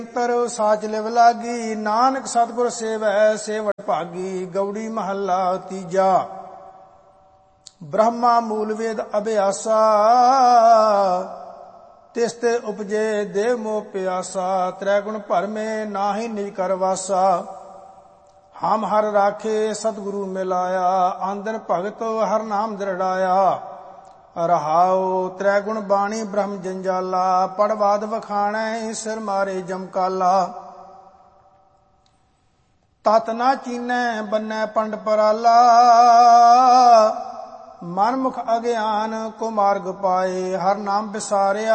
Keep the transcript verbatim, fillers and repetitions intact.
ਤਰੋ ਸਾਚ ਲਿਵ ਲਾਗੀ, ਨਾਨਕ ਸਤਿਗੁਰ ਸੇਵੈ ਸੇਵਟ ਭਾਗੀ। ਗੌੜੀ ਮਹੱਲਾ ਤੀਜਾ। ਬ੍ਰਹਮਾ ਮੂਲ ਵੇਦ ਅਭਿਆਸਾ, ਤਿਸ ਤੇ ਉਪਜੇ ਦੇਵ ਮੋਹ ਪਿਆਸਾ। ਤ੍ਰੈ ਗੁਣ ਭਰਮੇ ਨਾਹੀ ਨਿਜ ਕਰ ਵਾਸਾ, ਹਮ ਹਰ ਰਾਖੇ ਸਤਿਗੁਰੂ ਮਿਲਾਇਆ। ਆਂਦਨ ਭਗਤ ਹਰ ਨਾਮ ਦ੍ਰਿੜਾਇਆ, ਰਹਾਉ ਤ੍ਰੈ ਗੁਣ ਬਾਣੀ ਬ੍ਰਹਮ ਜੰਜਾਲਾ। ਪੜਵਾਦ ਵਖਾਣੈ ਸਿਰ ਮਾਰੇ ਜਮਕਾਲਾ, ਤਤ ਨਾ ਚੀਨੈ ਬੰਨੈ ਪੰਡ ਪਰਾਲਾ। ਮਨਮੁਖ ਅਗਿਆਨ ਕੋ ਮਾਰਗ ਪਾਏ, ਹਰ ਨਾਮ ਵਿਸਾਰਿਆ